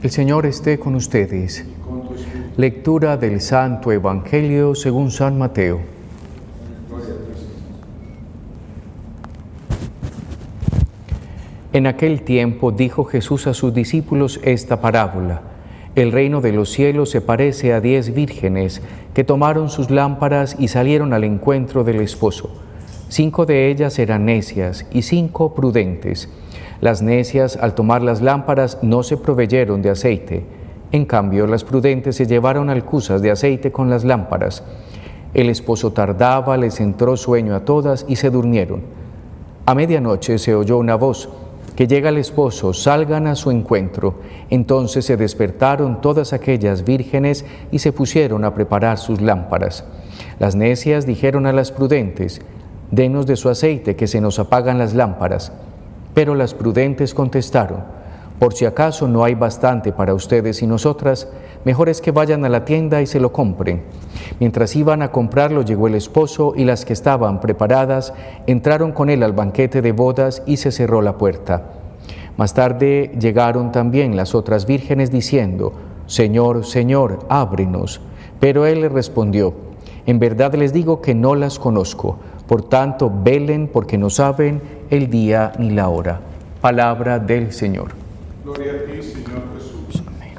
El Señor esté con ustedes. Lectura del Santo Evangelio según San Mateo. En aquel tiempo dijo Jesús a sus discípulos esta parábola: El reino de los cielos se parece a 10 vírgenes que tomaron sus lámparas y salieron al encuentro del esposo. 5 de ellas eran necias y 5 prudentes. Las necias, al tomar las lámparas, no se proveyeron de aceite. En cambio, las prudentes se llevaron alcuzas de aceite con las lámparas. El esposo tardaba, les entró sueño a todas y se durmieron. A medianoche se oyó una voz: que llega el esposo, salgan a su encuentro. Entonces se despertaron todas aquellas vírgenes y se pusieron a preparar sus lámparas. Las necias dijeron a las prudentes: denos de su aceite, que se nos apagan las lámparas. Pero las prudentes contestaron: por si acaso no hay bastante para ustedes y nosotras, mejor es que vayan a la tienda y se lo compren. Mientras iban a comprarlo, llegó el esposo, y las que estaban preparadas entraron con él al banquete de bodas y se cerró la puerta. Más tarde llegaron también las otras vírgenes diciendo: Señor, Señor, ábrenos. Pero él les respondió: en verdad les digo que no las conozco. Por tanto, velen, porque no saben el día ni la hora. Palabra del Señor. Gloria a ti, Señor Jesús. Amén.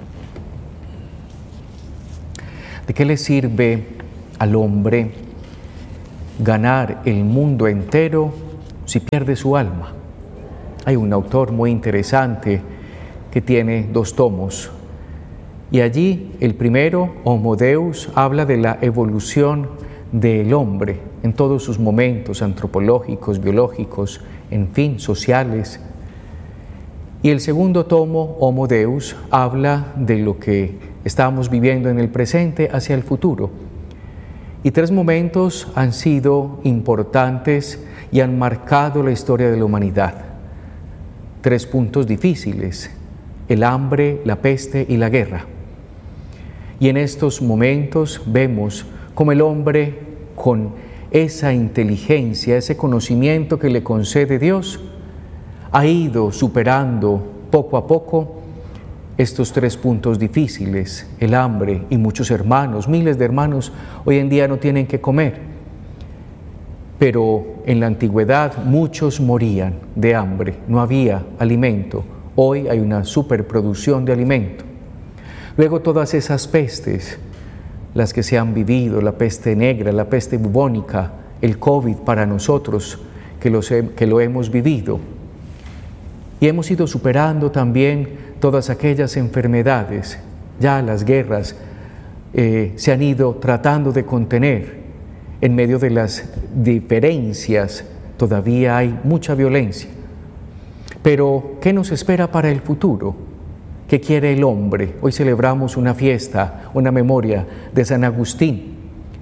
¿De qué le sirve al hombre ganar el mundo entero si pierde su alma? Hay un autor muy interesante que tiene 2 tomos. Y allí el primero, Homo Deus, habla de la evolución del hombre en todos sus momentos antropológicos, biológicos, en fin, sociales. Y el segundo tomo, Homo Deus, habla de lo que estamos viviendo en el presente hacia el futuro. Y 3 momentos han sido importantes y han marcado la historia de la humanidad. 3 puntos difíciles: el hambre, la peste y la guerra. Y en estos momentos vemos cómo el hombre, con esa inteligencia, ese conocimiento que le concede Dios, ha ido superando poco a poco estos 3 puntos difíciles: el hambre, y muchos hermanos, miles de hermanos, hoy en día no tienen que comer. Pero en la antigüedad muchos morían de hambre, no había alimento. Hoy hay una superproducción de alimento. Luego todas esas pestes, las que se han vivido, la peste negra, la peste bubónica, el COVID para nosotros que lo hemos vivido. Y hemos ido superando también todas aquellas enfermedades. Ya las guerras se han ido tratando de contener. En medio de las diferencias todavía hay mucha violencia. Pero, ¿qué nos espera para el futuro? ¿Qué quiere el hombre? Hoy celebramos una fiesta, una memoria de San Agustín,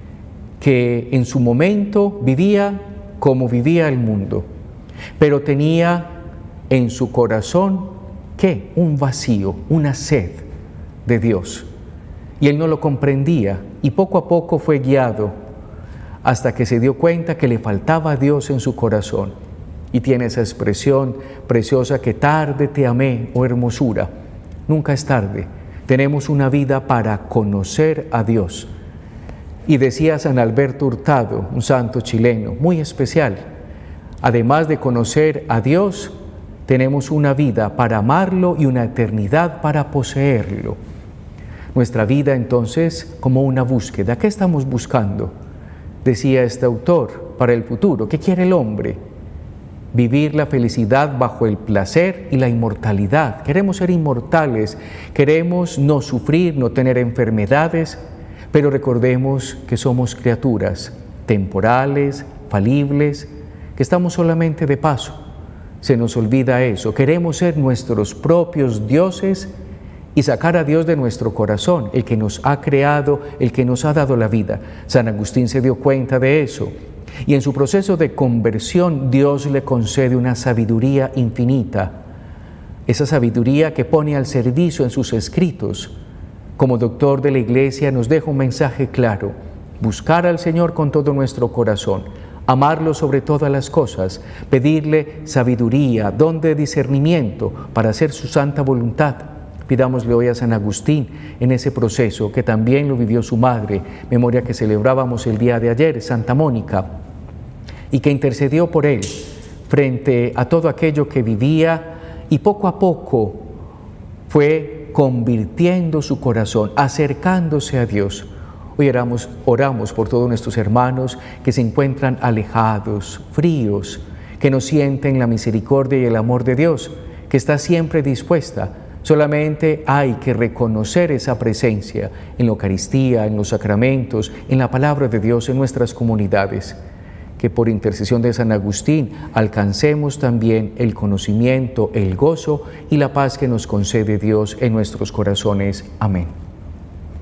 que en su momento vivía como vivía el mundo, pero tenía en su corazón, ¿qué? Un vacío, una sed de Dios. Y él no lo comprendía, y poco a poco fue guiado hasta que se dio cuenta que le faltaba a Dios en su corazón. Y tiene esa expresión preciosa: que tarde te amé, oh hermosura. Nunca es tarde. Tenemos una vida para conocer a Dios. Y decía San Alberto Hurtado, un santo chileno muy especial: además de conocer a Dios, tenemos una vida para amarlo y una eternidad para poseerlo. Nuestra vida entonces como una búsqueda. ¿Qué estamos buscando? Decía este autor, para el futuro. ¿Qué quiere el hombre? Vivir la felicidad bajo el placer y la inmortalidad. Queremos ser inmortales, queremos no sufrir, no tener enfermedades, pero recordemos que somos criaturas temporales, falibles, que estamos solamente de paso. Se nos olvida eso. Queremos ser nuestros propios dioses y sacar a Dios de nuestro corazón, el que nos ha creado, el que nos ha dado la vida. San Agustín se dio cuenta de eso. Y en su proceso de conversión, Dios le concede una sabiduría infinita. Esa sabiduría que pone al servicio en sus escritos. Como doctor de la Iglesia nos deja un mensaje claro: buscar al Señor con todo nuestro corazón, amarlo sobre todas las cosas, pedirle sabiduría, don de discernimiento para hacer su santa voluntad, Pidámosle hoy a San Agustín en ese proceso que también lo vivió su madre, memoria que celebrábamos el día de ayer, Santa Mónica, y que intercedió por él frente a todo aquello que vivía y poco a poco fue convirtiendo su corazón, acercándose a Dios. Hoy oramos por todos nuestros hermanos que se encuentran alejados, fríos, que no sienten la misericordia y el amor de Dios, que está siempre dispuesta. Solamente hay que reconocer esa presencia en la Eucaristía, en los sacramentos, en la palabra de Dios, en nuestras comunidades. Que por intercesión de San Agustín alcancemos también el conocimiento, el gozo y la paz que nos concede Dios en nuestros corazones. Amén.